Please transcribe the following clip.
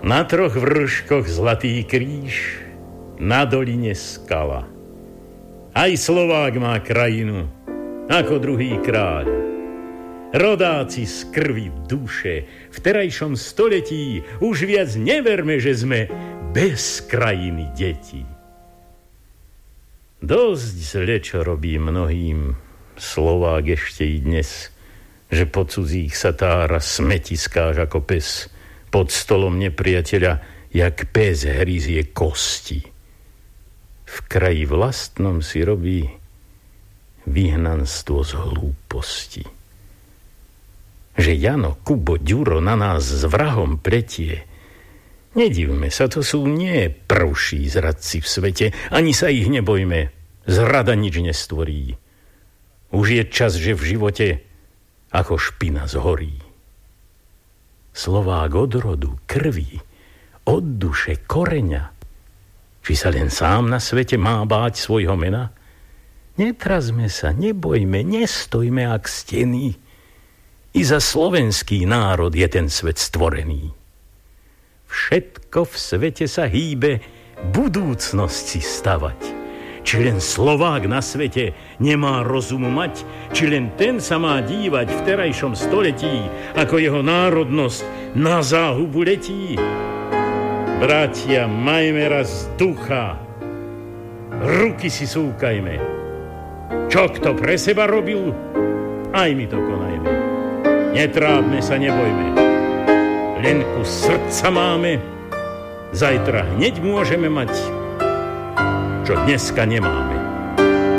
Na troch vrškoch zlatý kríž, na doline skala. Aj Slovák má krajinu, ako druhý kráľ. Rodáci z krvi duše, v terajšom století už viac neverme, že sme bez krajiny deti. Dosť zle, čo robí mnohým Slovák ešte i dnes, že po cudzích sa tára smetiskáš ako pes, pod stolom nepriateľa, jak pes hryzie kosti. V kraji vlastnom si robí vyhnanstvo z hlúposti. Že Jano, Kubo, Ďuro na nás s vrahom pletie, nedivme sa, to sú nie prvší zradci v svete, ani sa ich nebojme, zrada nič nestvorí. Už je čas, že v živote ako špina zhorí. Slovák od rodu, krvi, od duše, koreňa, či sa len sám na svete má báť svojho mena? Netrazme sa, nebojme, nestojme ak steny. I za slovenský národ je ten svet stvorený. Všetko v svete sa hýbe budúcnosť si stavať. Či len Slovák na svete nemá rozumu mať, či len ten sa má dívať v terajšom století, ako jeho národnosť na záhubu letí. Bratia, majme raz ducha, ruky si súkajme. Čo kto pre seba robil, aj my to konajme. Netrápme sa, nebojme. Len kus srdca máme, zajtra hneď môžeme mať, čo dneska nemá.